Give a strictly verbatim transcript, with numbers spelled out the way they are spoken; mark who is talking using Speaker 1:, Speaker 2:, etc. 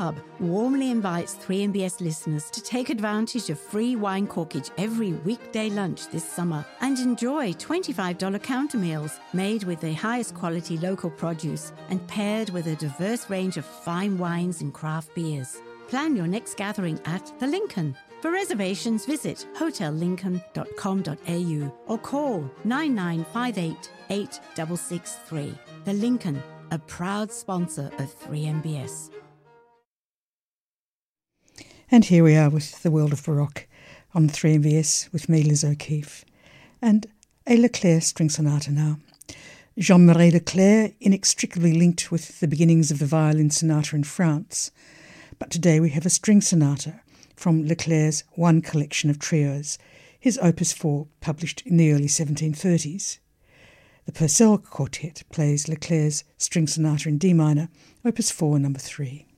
Speaker 1: Pub warmly invites three M B S listeners to take advantage of free wine corkage every weekday lunch this summer and enjoy twenty-five dollars counter meals made with the highest quality local produce and paired with a diverse range of fine wines and craft beers. Plan your next gathering at The Lincoln. For reservations, visit hotel lincoln dot com dot a u or call nine nine five eight, eight six six three. The Lincoln, a proud sponsor of three M B S.
Speaker 2: And here we are with The World of Baroque on three M B S with me, Liz O'Keefe. And a Leclerc string sonata now. Jean-Marie Leclerc, inextricably linked with the beginnings of the violin sonata in France. But today we have a string sonata from Leclerc's One Collection of Trios, his Opus four, published in the early seventeen thirties. The Purcell Quartet plays Leclerc's string sonata in D minor, Opus four, number three.